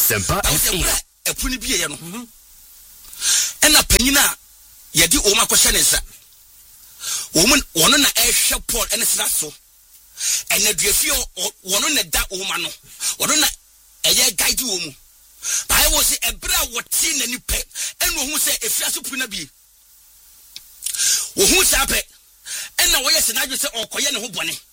Asempa FM. Epuni bi ye no. Ena panyina yedi oma kwhye ne nsa. Wono na ehwe Paul ene sra so. Ene duafie wono na da oma no. Wono na eye guide wo mu. Bible say ebra woti na nipe eno hu say efiaso puna bi. Wo hu sa pe ena wo ye se na dwe say okoye ne ho bone.